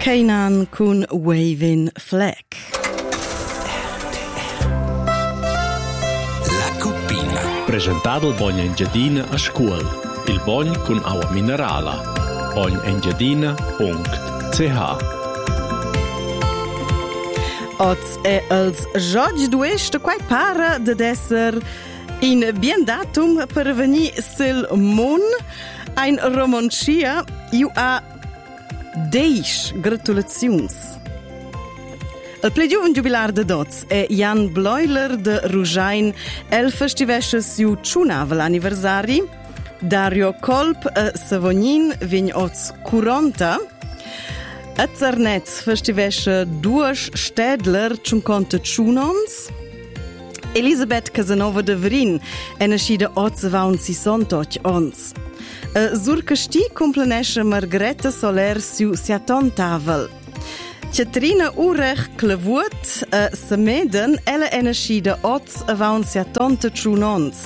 Kainan con Waving Flag. La Cuppina. Presentato il Bogna Engiadina a scuola. Il Bogn con acqua minerale. bognengiadina.ch. Oz è als Giorgi d'Uest quai para de esser in bien datum per venir sil mon ein romancia iu a 10 gratulazions. Il ple giuven jubilar de Doz è Jan Bleuler de Rugain el festivesce siu ciunavel anniversari. Dario Kolb a Savognin vegn oz 40. A Zernetz festivesce duas Städler ciunconta ciunons. Elisabeth Casanova de Verin è nascida oz vaun 68 ons. A Surcasti complenesce Margareta Soler siu 70-tavel. Caterina Urech Clavut a Sameden ella è nascida oz vaun 70 ciunons.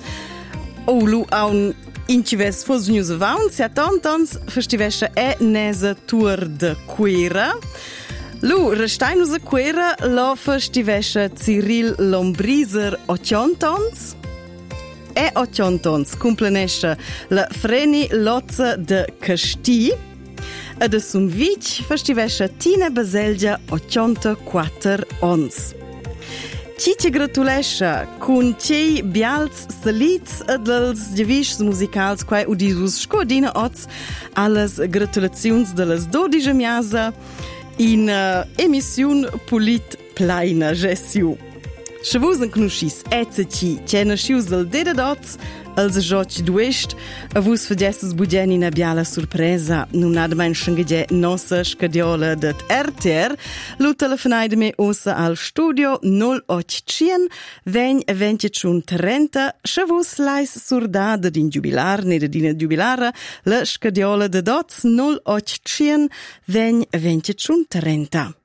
Lu aun incives fosnius vaun 70 ans festivesce è nesa tour de Quera. Lu restainus a Quera lo festivesce Cyril Lombriser 80 ans. E 80 ans complenesce la Freni Lozza de Casti. Ed a Sumvic festivesce Tina Baselgia 84 ans. Ci ti gratulesce con cei bials salits ed els giavischs musicals quai udisus scodina oz alles gratulazions de las 12 miasa in emission Polit Pleina gessiu. Se vos en conoscis ci c'è nascius del dedadoz als Giorgi d'Uest a vos fagesses bugeni na biala sorpresa num nadamain schengege nossa scadiola det RTR lu telefonaide me ossa al studio 0800 20 30 se vos lais surdada din jubilar ne din jubilara la scadiola de doz 0800 20 30.